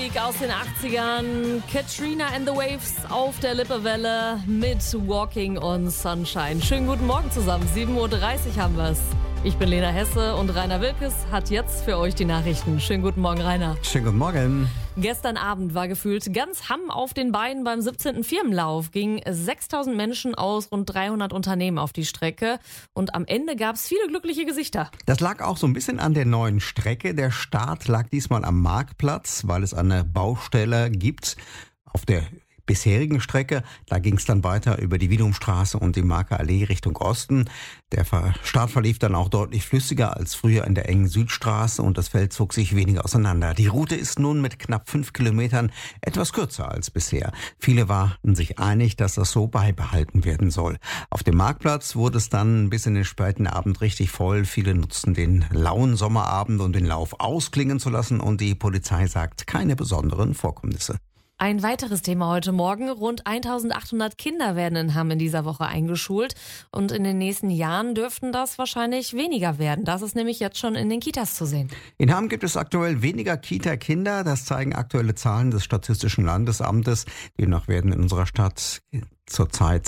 Musik aus den 80ern. Katrina and the Waves auf der Lippewelle mit Walking on Sunshine. Schönen guten Morgen zusammen. 7.30 Uhr haben wir es. Ich bin Lena Hesse und Rainer Wilkes hat jetzt für euch die Nachrichten. Schönen guten Morgen, Rainer. Schönen guten Morgen. Gestern Abend war gefühlt ganz Hamm auf den Beinen beim 17. Firmenlauf. Gingen 6.000 Menschen aus rund 300 Unternehmen auf die Strecke. Und am Ende gab es viele glückliche Gesichter. Das lag auch so ein bisschen an der neuen Strecke. Der Start lag diesmal am Marktplatz, weil es eine Baustelle gibt. Auf der bisherigen Strecke, da ging es dann weiter über die Widumstraße und die Marker Allee Richtung Osten. Der Start verlief dann auch deutlich flüssiger als früher in der engen Südstraße und das Feld zog sich weniger auseinander. Die Route ist nun mit knapp 5 Kilometern etwas kürzer als bisher. Viele waren sich einig, dass das so beibehalten werden soll. Auf dem Marktplatz wurde es dann bis in den späten Abend richtig voll. Viele nutzten den lauen Sommerabend, um den Lauf ausklingen zu lassen und die Polizei sagt keine besonderen Vorkommnisse. Ein weiteres Thema heute Morgen. Rund 1.800 Kinder werden in Hamm in dieser Woche eingeschult. Und in den nächsten Jahren dürften das wahrscheinlich weniger werden. Das ist nämlich jetzt schon in den Kitas zu sehen. In Hamm gibt es aktuell weniger Kita-Kinder. Das zeigen aktuelle Zahlen des Statistischen Landesamtes. Demnach werden in unserer Stadt zurzeit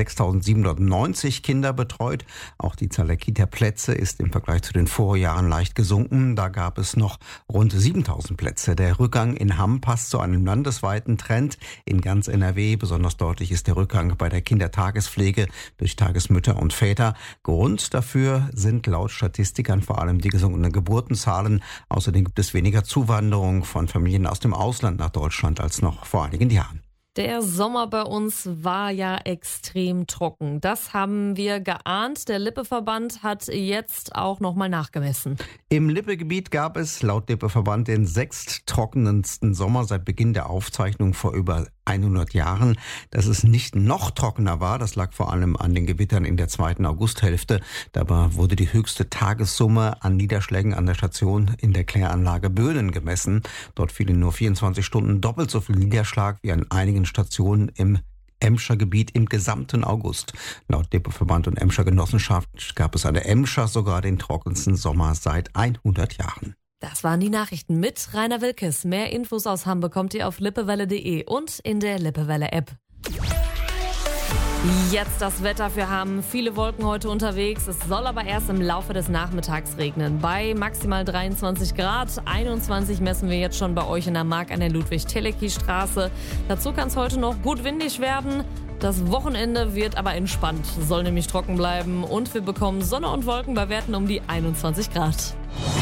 6.790 Kinder betreut. Auch die Zahl der Kita-Plätze ist im Vergleich zu den Vorjahren leicht gesunken. Da gab es noch rund 7.000 Plätze. Der Rückgang in Hamm passt zu einem landesweiten Trend in ganz NRW. Besonders deutlich ist der Rückgang bei der Kindertagespflege durch Tagesmütter und Väter. Grund dafür sind laut Statistikern vor allem die gesunkenen Geburtenzahlen. Außerdem gibt es weniger Zuwanderung von Familien aus dem Ausland nach Deutschland als noch vor einigen Jahren. Der Sommer bei uns war ja extrem trocken. Das haben wir geahnt. Der Lippeverband hat jetzt auch nochmal nachgemessen. Im Lippegebiet gab es laut Lippeverband den sechsttrockenendsten Sommer seit Beginn der Aufzeichnung vor über 100 Jahren. Dass es nicht noch trockener war, das lag vor allem an den Gewittern in der zweiten Augusthälfte. Dabei wurde die höchste Tagessumme an Niederschlägen an der Station in der Kläranlage Böhnen gemessen. Dort fiel in nur 24 Stunden doppelt so viel Niederschlag wie an einigen Stationen im Emscher Gebiet im gesamten August. Laut Lippeverband und Emscher Genossenschaft gab es an der Emscher sogar den trockensten Sommer seit 100 Jahren. Das waren die Nachrichten mit Rainer Wilkes. Mehr Infos aus Hamm bekommt ihr auf lippewelle.de und in der Lippewelle-App. Jetzt das Wetter für Hamm. Viele Wolken heute unterwegs. Es soll aber erst im Laufe des Nachmittags regnen. Bei maximal 23 Grad. 21 messen wir jetzt schon bei euch in der Mark an der Ludwig-Telecki-Straße. Dazu kann es heute noch gut windig werden. Das Wochenende wird aber entspannt. Soll nämlich trocken bleiben. Und wir bekommen Sonne und Wolken bei Werten um die 21 Grad.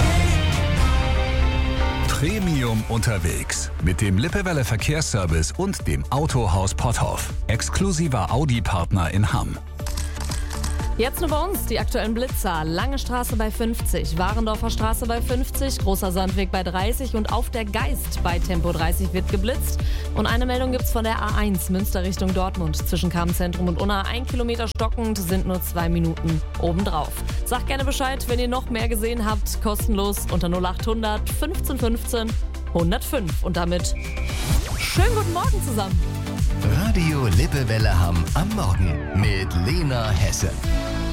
Premium unterwegs mit dem Lippewelle Verkehrsservice und dem Autohaus Potthoff. Exklusiver Audi-Partner in Hamm. Jetzt nur bei uns die aktuellen Blitzer. Lange Straße bei 50, Warendorfer Straße bei 50, Großer Sandweg bei 30 und auf der Geist bei Tempo 30 wird geblitzt. Und eine Meldung gibt's von der A1 Münster Richtung Dortmund. Zwischen Kammzentrum und Unna 1 Kilometer stockend, sind nur 2 Minuten obendrauf. Sagt gerne Bescheid, wenn ihr noch mehr gesehen habt. Kostenlos unter 0800 15 15 105. Und damit schönen guten Morgen zusammen. Radio Lippewelle Hamm am Morgen mit Lena Hesse.